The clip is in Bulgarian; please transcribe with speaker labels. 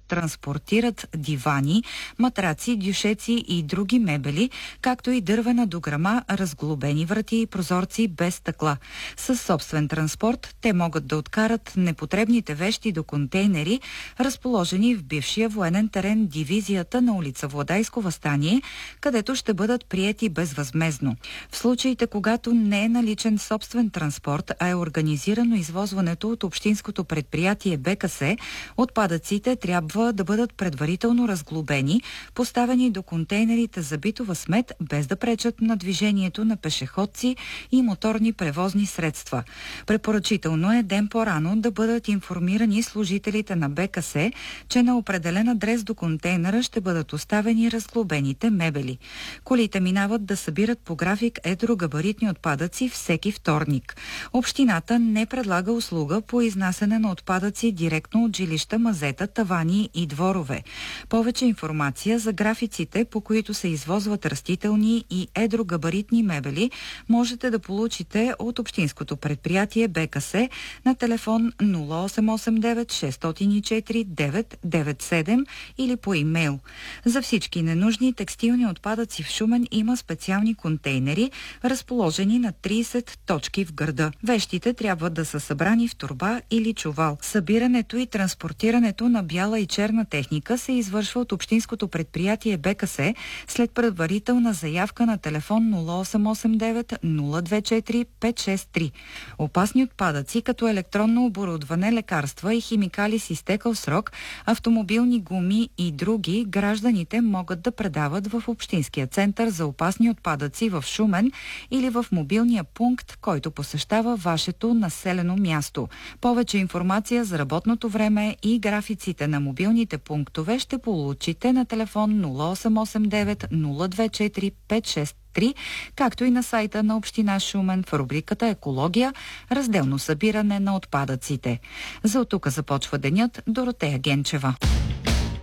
Speaker 1: транспортират дивани, матраци, дюшеци и други мебели, както и дървена дограма, разглобени врати и прозорци без стъкла. Със собствен транспорт те могат да откарат непотребните вещи до контейнери, разположени в бившия военен терен дивизията на улица Владайско въстание, където ще бъдат приети безвъзмездно. В случаите, когато не е наличен собствен транспорт, а е организирано извозването от общинското предприятие БКС, отпадъците трябва да бъдат предварително разглобени, поставени до контейнерите за битова смет, без да пречат на движението на пешеходци и моторни превозни средства. Препоръчително е ден по-рано да бъдат информирани служителите на БКС, че на определен адрес до контейнера ще бъдат оставени разглобените мебели. Колите минават да събират по график едрогабаритни отпадъци всеки вторник. Общината не предлага услуга по изнасяне на отпадъци директно от жилища, мазета, тавани и дворове. Повече информация за графиците, по които се извозват растителни и едрогабаритни мебели, можете да получите от общинското предприятие БКС на телефон 0889 604 997 или по имейл. За всички ненужни текстилни отпадъци в Шумен има специални контейнери, разположени на 30 точки в града. Вещите трябва да са събрани в торба или чувал. Събирането и транспортирането на бяла и черна техника се извършва от общинското предприятие БКС след предварителна заявка на телефон 0889 024 563. Опасни отпадъци, като електронно оборудване, лекарства и химикали с изтекал срок, автомобилни гуми и други, гражданите могат да предават в Общинския център за опасни отпадъци в Шумен или в мобилния пункт, който посещава вашето населено място. Повече информация за работното време и графиците на мобилните пунктове ще получите на телефон 0889 024 563, както и на сайта на Община Шумен в рубриката Екология, разделно събиране на отпадъците. За оттук започва денят. Доротея Генчева.